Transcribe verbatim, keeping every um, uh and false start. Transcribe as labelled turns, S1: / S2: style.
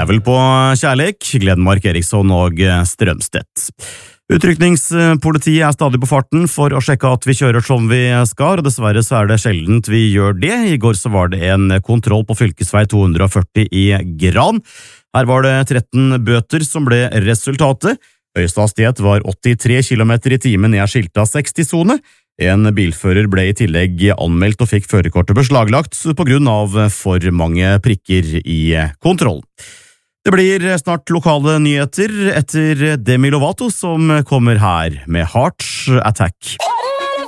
S1: Jævel på kjærleik, Glenmark Eriksson og Strømstedt. Utrykningspolitiet er stadig på farten for å sjekke at vi kjører som vi skal, og dessverre så er det sjeldent vi gjør det. I går så var det en kontroll på fylkesvei to hundre og førti i Gran. Her var det tretten bøter som ble resultatet. Høyeste hastighet var åttitre kilometer i timen i skilta seksti-sone. En bilfører ble i tillegg anmeldt og fikk førerkortet beslaglagt på grunn av for mange prikker i kontrollen. Det blir snart lokale nyheter etter Demi Lovato som kommer her med Heart Attack.